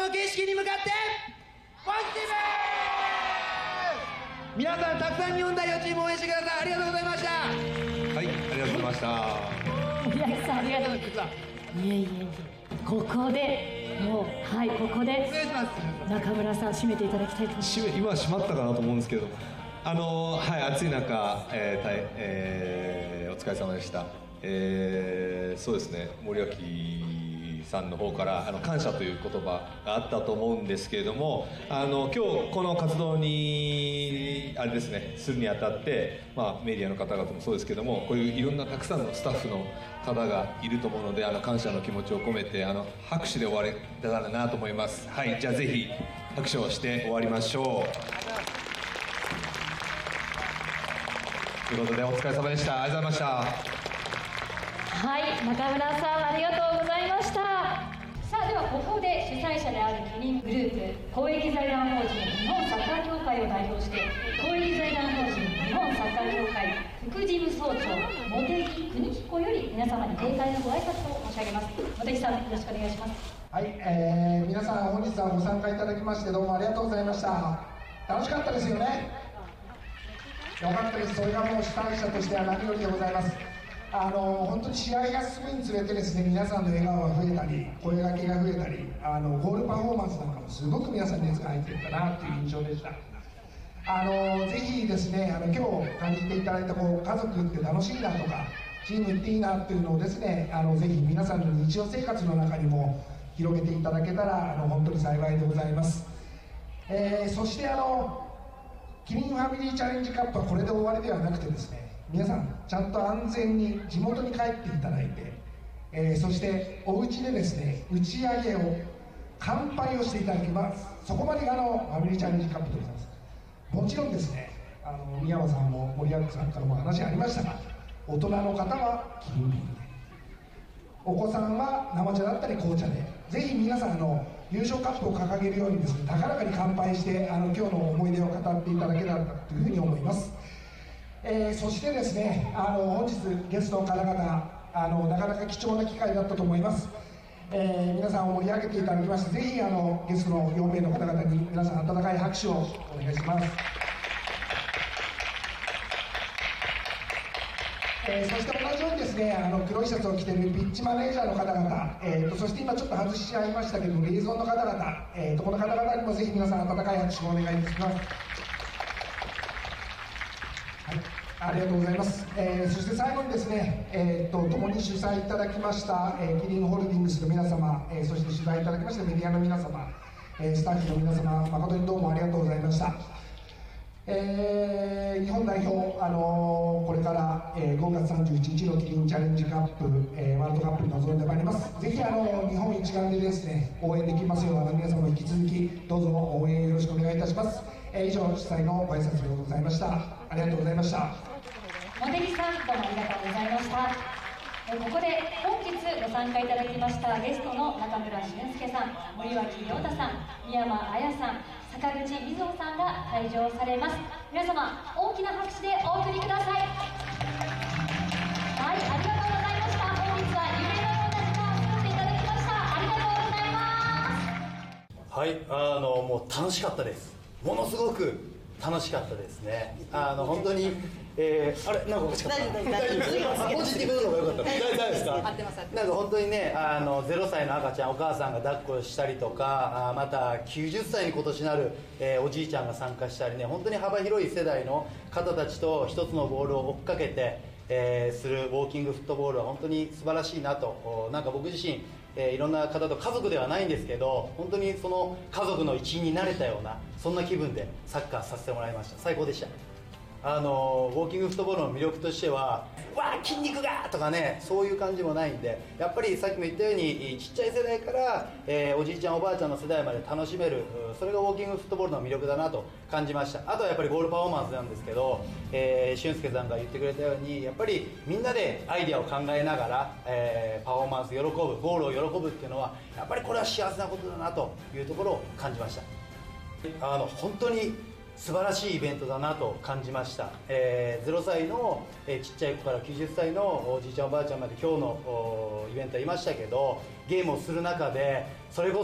の景色に向かってポジティブ。皆さんたくさん日本代表チームを応援してください。ありがとうございました。 はい、ありがとうございました。 宮城さんありがとうございます。いえいえいえ、ここでもうはいここでお願いします。 中村さん締めていただきたいと思います。 今閉まったかなと思うんですけど、はい、暑い中、お疲れ様でした。そうですね、森脇さんの方から感謝という言葉があったと思うんですけれども、今日この活動にあれですねするにあたって、メディアの方々もそうですけども、こういういろんなたくさんのスタッフの方がいると思うので、感謝の気持ちを込めて拍手で終われたらなと思います。はい、じゃあぜひ拍手をして終わりましょう。ということでお疲れ様でした。ありがとうございました。 はい、中村さんありがとうございました。さあではここで主催者であるキリングループ公益財団法人日本サッカー協会を代表して、公益財団法人日本サッカー協会副事務総長茂木邦彦より皆様に閉会のご挨拶を申し上げます。茂木さんよろしくお願いします。 はい、皆さん本日はご参加いただきましてどうもありがとうございました。楽しかったですよね。よかったです。それがもう主催者としては何よりでございます。本当に試合が進むにつれてですね、皆さんの笑顔が増えたり声掛けが増えたり、ゴールパフォーマンスなんかもすごく皆さん熱が入っているかなという印象でした。ぜひですね、今日感じていただいた家族って楽しいなとかチームっていいなっていうのをですね、ぜひ皆さんの日常生活の中にも広げていただけたら本当に幸いでございます。そしてキリンファミリーチャレンジカップはこれで終わりではなくてですね、皆さんちゃんと安全に地元に帰っていただいて、そしてお家でですね打ち上げを乾杯をしていただきます。そこまでがファミリーチャレンジカップでございます。もちろんですね、宮山さんも森脇さんからも話ありましたが、大人の方はキリンビールで、お子さんは生茶だったり紅茶で、ぜひ皆さん優勝カップを掲げるようにですね、高らかに乾杯して今日の思い出を語っていただけたらというふうに思います。そしてですね、本日ゲストの方々なかなか貴重な機会だったと思います。皆さんを盛り上げていただきまして、ぜひゲストの4名の方々に皆さん温かい拍手をお願いします。そして同じようにですね、黒いシャツを着ているピッチマネージャーの方々、そして今ちょっと外しちゃいましたけど、レイゾンの方々、この方々にもぜひ皆さん温かい拍手をお願いします。ありがとうございます。そして最後にですね、共に主催いただきました、キリンホールディングスの皆様、そして取材いただきましたメディアの皆様、スタッフの皆様、誠にどうもありがとうございました。日本代表、これから、5月31日のキリンチャレンジカップ、ワールドカップに臨んでまいります。ぜひ日本一丸でですね応援できますよう皆様引き続きどうぞ応援よろしくお願いいたします。以上主催のご挨拶でございました。ありがとうございました。 茂木さんどうもありがとうございました。ここで本日ご参加いただきましたゲストの中村俊輔さん、森脇亮太さん、宮山彩さん、坂口瑞穂さんが退場されます。皆様大きな拍手でお送りください。はい、ありがとうございました。本日は夢のような時間を作っていただきました。ありがとうございます。 はい、もう楽しかったです。ものすごく楽しかったですね。本当に、あれなんかおかしかった。大丈夫ポジティブの方が良かった。大丈夫ですか。合ってます。なんか本当にね、0歳の赤ちゃんお母さんが抱っこしたりとか、また90歳に今年なる、おじいちゃんが参加したりね、本当に幅広い世代の方たちと一つのボールを追っかけて、するウォーキングフットボールは本当に素晴らしいなと。なんか僕自身いろんな方と家族ではないんですけど、本当にその家族の一員になれたようなそんな気分でサッカーさせてもらいました。最高でした。ウォーキングフットボールの魅力としては、わー筋肉がとかね、そういう感じもないんで、やっぱりさっきも言ったようにちっちゃい世代から、おじいちゃんおばあちゃんの世代まで楽しめる、それがウォーキングフットボールの魅力だなと感じました。あとはやっぱりゴールパフォーマンスなんですけど、俊介さんが言ってくれたように、やっぱりみんなでアイデアを考えながら、パフォーマンス喜ぶ、ゴールを喜ぶっていうのはやっぱりこれは幸せなことだなというところを感じました。本当に素晴らしいイベントだなと感じました。0歳の、ちっちゃい子から90歳のおじいちゃんおばあちゃんまで今日のイベントはいましたけど、ゲームをする中でそれこそ